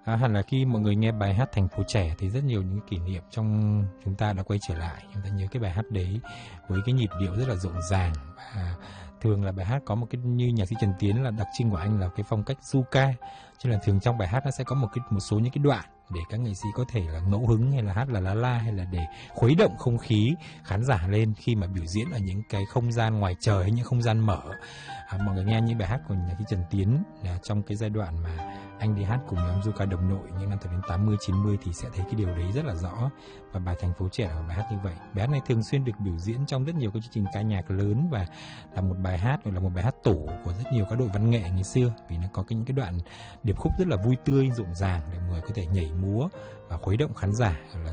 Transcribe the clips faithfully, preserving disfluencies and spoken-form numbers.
À, hẳn là khi mọi người nghe bài hát Thành phố trẻ thì rất nhiều những kỷ niệm trong chúng ta đã quay trở lại. Chúng ta nhớ cái bài hát đấy với cái nhịp điệu rất là rộn ràng, và thường là bài hát có một cái, như nhạc sĩ Trần Tiến là đặc trưng của anh là cái phong cách du ca, cho nên là thường trong bài hát nó sẽ có một cái một số những cái đoạn để các nghệ sĩ có thể là ngẫu hứng, hay là hát là la la, hay là để khuấy động không khí khán giả lên khi mà biểu diễn ở những cái không gian ngoài trời hay những không gian mở. À, mọi người nghe những bài hát của nhạc sĩ Trần Tiến à, trong cái giai đoạn mà anh đi hát cùng nhóm du ca Đồng Nội những năm thập niên tám mươi chín mươi thì sẽ thấy cái điều đấy rất là rõ. Và bài Thành phố trẻ là một bài hát như vậy. Bài hát này thường xuyên được biểu diễn trong rất nhiều các chương trình ca nhạc lớn, và là một bài hát gọi là một bài hát tổ của rất nhiều các đội văn nghệ ngày xưa, vì nó có cái, những cái đoạn điệp khúc rất là vui tươi rộn ràng để mọi người có thể nhảy múa và khuấy động khán giả, là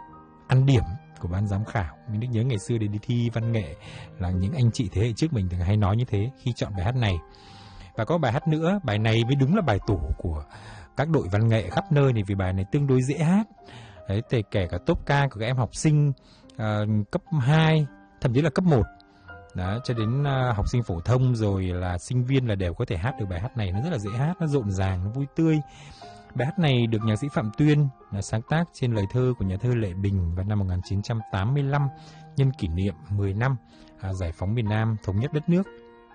ăn điểm của ban giám khảo. Mình được nhớ ngày xưa để đi thi văn nghệ là những anh chị thế hệ trước mình thường hay nói như thế khi chọn bài hát này. Và có bài hát nữa, bài này mới đúng là bài tủ của các đội văn nghệ khắp nơi này, vì bài này tương đối dễ hát. Đấy, kể kể cả top ca của các em học sinh uh, cấp hai, thậm chí là cấp một, đó, cho đến uh, học sinh phổ thông rồi là sinh viên là đều có thể hát được bài hát này. Nó rất là dễ hát, nó rộn ràng, nó vui tươi. Bài hát này được nhạc sĩ Phạm Tuyên là sáng tác trên lời thơ của nhà thơ Lệ Bình vào năm một nghìn chín trăm tám mươi lăm, nhân kỷ niệm mười năm à, giải phóng miền Nam, thống nhất đất nước.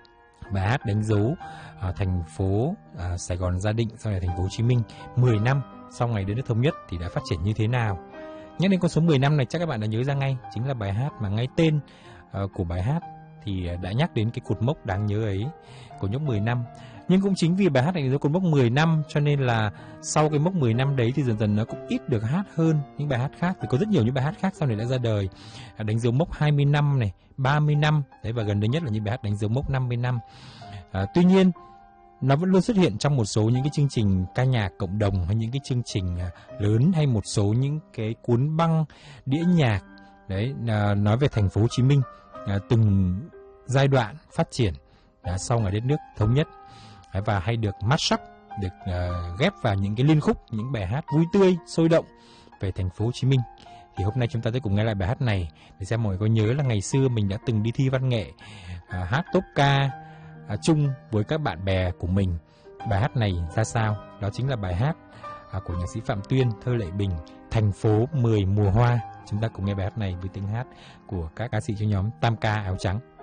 Bài hát đánh dấu à, thành phố à, Sài Gòn Gia Định, sau này thành phố Hồ Chí Minh mười năm sau ngày đất nước thống nhất thì đã phát triển như thế nào. Nhắc đến con số mười năm này chắc các bạn đã nhớ ra ngay, chính là bài hát mà ngay tên à, của bài hát thì đã nhắc đến cái cột mốc đáng nhớ ấy của mốc mười năm. Nhưng cũng chính vì bài hát này có cột mốc mười năm cho nên là sau cái mốc mười năm đấy thì dần dần nó cũng ít được hát hơn những bài hát khác. Thì có rất nhiều những bài hát khác sau này đã ra đời, đánh dấu mốc hai mươi năm này, ba mươi năm đấy, và gần đây nhất là những bài hát đánh dấu mốc năm mươi năm. À, tuy nhiên nó vẫn luôn xuất hiện trong một số những cái chương trình ca nhạc cộng đồng, hay những cái chương trình lớn, hay một số những cái cuốn băng đĩa nhạc đấy, à, nói về thành phố Hồ Chí Minh à, từng giai đoạn phát triển à, sau ngày đất nước thống nhất, à, và hay được mashup, được uh, ghép vào những cái liên khúc, những bài hát vui tươi sôi động về thành phố Hồ Chí Minh. Thì hôm nay chúng ta sẽ cùng nghe lại bài hát này để xem mọi người có nhớ là ngày xưa mình đã từng đi thi văn nghệ, à, hát top ca à, chung với các bạn bè của mình. Bài hát này ra sao? Đó chính là bài hát à, của nhạc sĩ Phạm Tuyên, thơ Lệ Bình, Thành phố mười mùa hoa. Chúng ta cùng nghe bài hát này với tiếng hát của các ca sĩ trong nhóm Tam Ca Áo Trắng.